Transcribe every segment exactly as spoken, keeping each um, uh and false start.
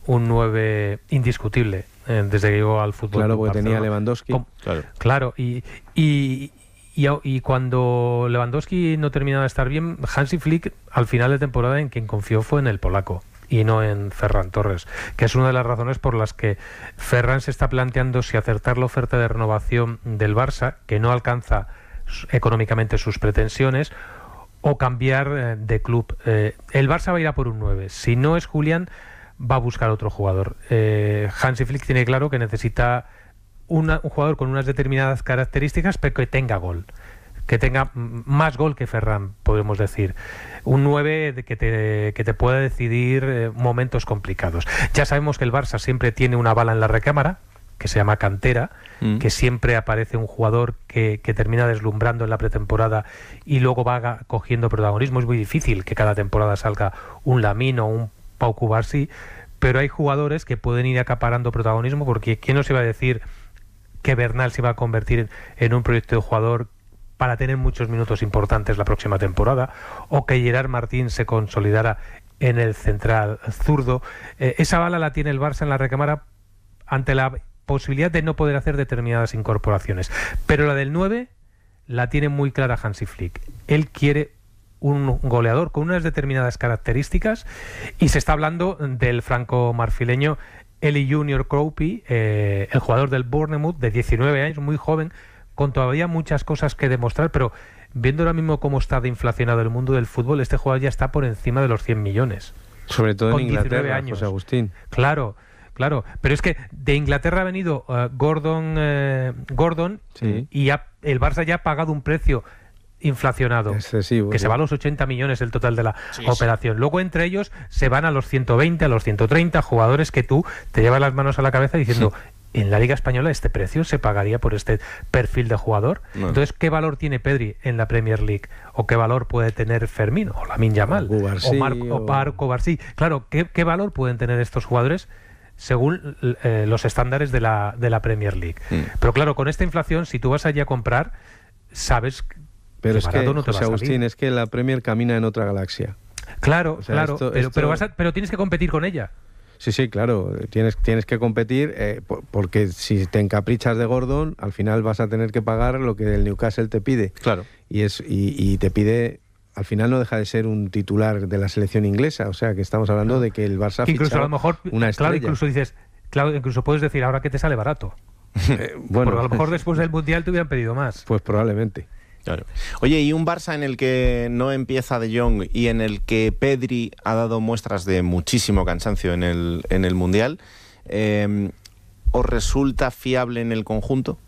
un nueve indiscutible eh, desde que llegó al fútbol. Claro, porque tenía Lewandowski. Com claro, claro y, y, y, y cuando Lewandowski no terminaba de estar bien, Hansi Flick al final de temporada en quien confió fue en el polaco y no en Ferran Torres, que es una de las razones por las que Ferran se está planteando si acertar la oferta de renovación del Barça, que no alcanza económicamente sus pretensiones, o cambiar eh, de club. Eh, el Barça va a ir a por un nueve. Si no es Julián, va a buscar otro jugador. Eh, Hansi Flick tiene claro que necesita una, un jugador con unas determinadas características, pero que tenga gol. Que tenga más gol que Ferran, podemos decir. Un nueve de que, te, que te pueda decidir eh, momentos complicados. Ya sabemos que el Barça siempre tiene una bala en la recámara, que se llama cantera, mm. que siempre aparece un jugador que, que termina deslumbrando en la pretemporada y luego va cogiendo protagonismo. Es muy difícil que cada temporada salga un Lamine o un Pau Cubarsí, pero hay jugadores que pueden ir acaparando protagonismo, porque ¿quién nos iba a decir que Bernal se iba a convertir en, en un proyecto de jugador para tener muchos minutos importantes la próxima temporada, o que Gerard Martín se consolidara en el central zurdo? Eh, esa bala la tiene el Barça en la recámara ante la posibilidad de no poder hacer determinadas incorporaciones, pero la del nueve la tiene muy clara Hansi Flick. Él quiere un goleador con unas determinadas características, y se está hablando del franco-marfileño Eli Junior Kropi, eh, el jugador del Bournemouth, de diecinueve años, muy joven, con todavía muchas cosas que demostrar, pero viendo ahora mismo cómo está de inflacionado el mundo del fútbol, este jugador ya está por encima de los cien millones. Sobre todo con en Inglaterra, años. José Agustín. Claro, claro, pero es que de Inglaterra ha venido uh, Gordon, uh, Gordon sí. y ha, el Barça ya ha pagado un precio inflacionado, excesivo, que sí. se va a los ochenta millones el total de la sí, operación. Sí. Luego entre ellos se van a los ciento veinte, a los ciento treinta jugadores que tú te llevas las manos a la cabeza diciendo... Sí. En la Liga Española este precio se pagaría por este perfil de jugador. No. Entonces, ¿qué valor tiene Pedri en la Premier League? ¿O qué valor puede tener Fermín? ¿O Lamine Yamal? O Cubarsí, ¿O Marco o... Marco Barsí? Claro, ¿qué, ¿qué valor pueden tener estos jugadores según eh, los estándares de la, de la Premier League? Mm. Pero claro, con esta inflación, si tú vas allí a comprar, sabes pero que es que, no te José va a Agustín, salir. es que la Premier camina en otra galaxia. Claro, o sea, claro, esto, pero, esto... pero, vas a, pero tienes que competir con ella. Sí, sí, claro, tienes, tienes que competir eh, por, porque si te encaprichas de Gordon, al final vas a tener que pagar lo que el Newcastle te pide. Claro. Y, es, y, y te pide, al final no deja de ser un titular de la selección inglesa, o sea que estamos hablando claro. de que el Barça ha incluso fichado a lo mejor, una estrella. Claro, incluso dices, claro, incluso puedes decir ahora que te sale barato. eh, bueno, porque a lo mejor después del Mundial te hubieran pedido más. Pues probablemente. Claro. Oye, y un Barça en el que no empieza De Jong y en el que Pedri ha dado muestras de muchísimo cansancio en el, en el Mundial, eh, ¿os resulta fiable en el conjunto?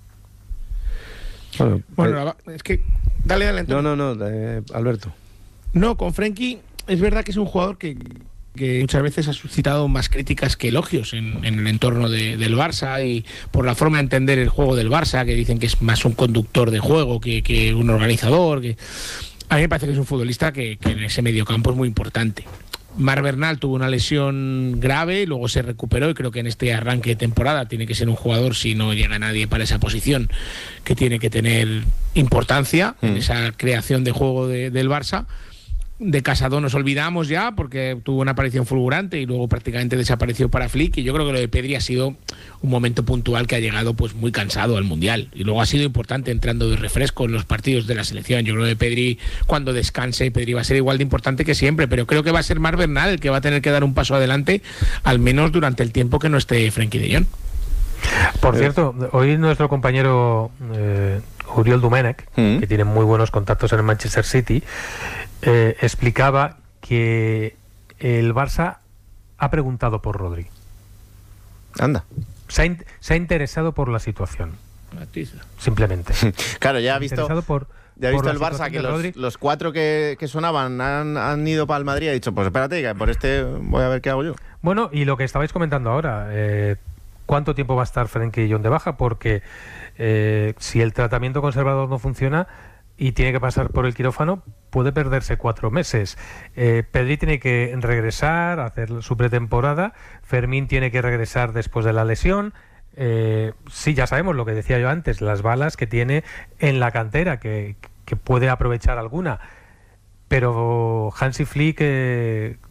Bueno, bueno es que... Dale, dale. Antonio. No, no, no, eh, Alberto. No, con Frenkie es verdad que es un jugador que... que muchas veces ha suscitado más críticas que elogios en, en el entorno de, del Barça, y por la forma de entender el juego del Barça, que dicen que es más un conductor de juego que, que un organizador. Que... A mí me parece que es un futbolista que, que en ese mediocampo es muy importante. Marc Bernal tuvo una lesión grave, luego se recuperó, y creo que en este arranque de temporada tiene que ser un jugador, si no llega nadie para esa posición, que tiene que tener importancia mm. en esa creación de juego de, del Barça. De Casado nos olvidamos ya porque tuvo una aparición fulgurante y luego prácticamente desapareció para Flick, y yo creo que lo de Pedri ha sido un momento puntual que ha llegado pues muy cansado al Mundial, y luego ha sido importante entrando de refresco en los partidos de la selección. Yo creo que Pedri, cuando descanse, Pedri va a ser igual de importante que siempre, pero creo que va a ser Marc Bernal el que va a tener que dar un paso adelante, al menos durante el tiempo que no esté Frenkie de Jong. Por cierto, hoy nuestro compañero eh, Uriol Domènech, ¿Mm? que tiene muy buenos contactos en el Manchester City, Eh, explicaba que el Barça ha preguntado por Rodri. Anda. Se ha, in se ha interesado por la situación. Simplemente. Claro, ya ha visto, por, ya ha visto el Barça que los, los cuatro que, que sonaban han, han ido para el Madrid y ha dicho, pues espérate, que por este voy a ver qué hago yo. Bueno, y lo que estabais comentando ahora, eh, ¿cuánto tiempo va a estar Frenkie de Jong de baja? Porque eh, si el tratamiento conservador no funciona y tiene que pasar por el quirófano, puede perderse cuatro meses. Eh, Pedri tiene que regresar, hacer su pretemporada. Fermín tiene que regresar después de la lesión. Eh, sí, ya sabemos lo que decía yo antes, las balas que tiene en la cantera, que, que puede aprovechar alguna. Pero Hansi Flick, eh,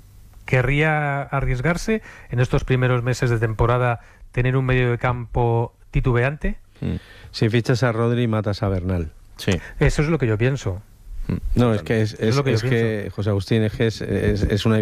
¿querría arriesgarse en estos primeros meses de temporada tener un medio de campo titubeante? Mm. Si fichas a Rodri, matas a Bernal. Sí. Eso es lo que yo pienso. No, es que es, Eso es es, lo que yo es que José Agustín es que es, es, es una